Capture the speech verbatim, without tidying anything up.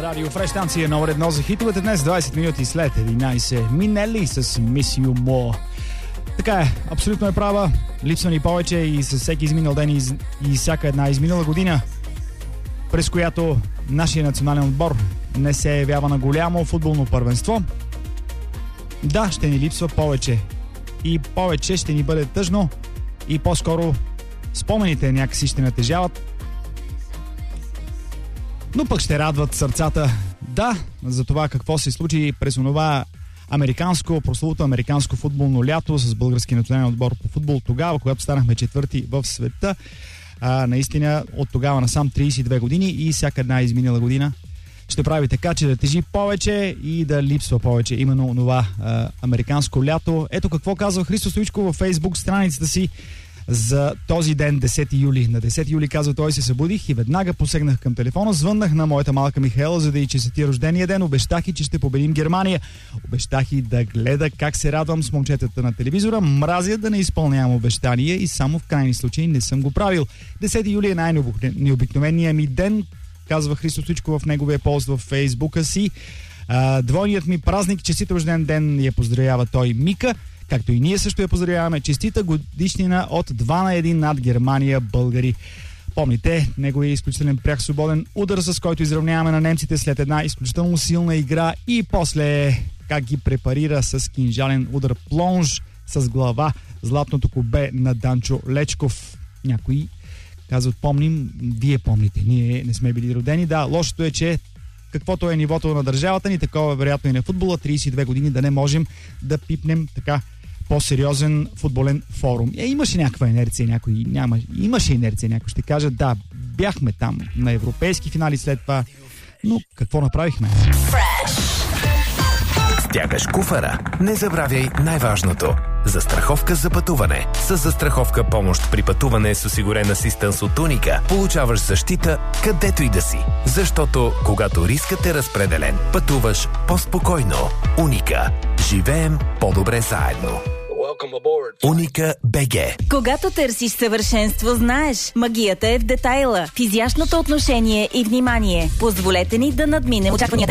Радио Фреш, станция номер едно за хитовете. Днес двайсет минути след единайсет. Минели с Miss You More. Така е, абсолютно е права. Липсва ни повече и с всеки изминал ден и, и всяка една изминала година, през която нашия национален отбор не се явява на голямо футболно първенство. Да, ще ни липсва повече. И повече ще ни бъде тъжно и по-скоро спомените някакси ще натежават. Но пък ще радват сърцата. Да, за това какво се случи през онова американско, прословото американско футболно лято с български национален отбор по футбол тогава, когато станахме четвърти в света. А, наистина от тогава насам трийсет и две години и всяка една изминала година ще прави така, че да тежи повече и да липсва повече именно онова а, американско лято. Ето какво казва Христо Стоичков във Фейсбук страницата си за този ден, десети юли. На десети юли, казва той, се събудих и веднага посегнах към телефона, звъннах на моята малка Михаела, за да й честити рождения ден. Обещах и, че ще победим Германия. Обещах и да гледа как се радвам с момчетата на телевизора. Мразя да не изпълнявам обещания и само в крайни случаи не съм го правил. десети юли е най-необикновеният ми ден, казва Христо Стоичков в неговия пост във Фейсбука си. А, двойният ми празник, честит рожден ден, я поздравява той Мика. Както и ние също я поздравяваме. Честита годишнина от два на един над Германия, българи. Помните, неговия изключителен прях свободен удар, с който изравняваме на немците след една изключително силна игра и после как ги препарира с кинжален удар плонж с глава златното кубе на Данчо Лечков. Някои казват, помним, вие помните. Ние не сме били родени. Да, лошото е, че каквото е нивото на държавата ни, такова вероятно и на футбола, трийсет и две години да не можем да пипнем така по-сериозен футболен форум. Е, имаше някаква инерция, някой няма. Имаше инерция, някой ще каже, да, бяхме там на европейски финали след това, но какво направихме? Стягаш куфара? Не забравяй най-важното. Застраховка за пътуване. С застраховка помощ при пътуване с осигурен асистенс от Уника получаваш защита където и да си. Защото когато рискът е разпределен, пътуваш по-спокойно. Уника. Живеем по-добре заедно. Уника БГ. Когато търсиш съвършенство, знаеш, магията е в детайла, в изящното отношение и внимание. Позволете ни да надминем очакванията